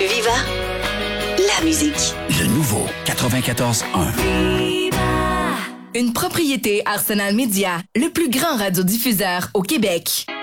Viva, la musique. Le nouveau 94.1. Une propriété Arsenal Media, le plus grand radiodiffuseur au Québec.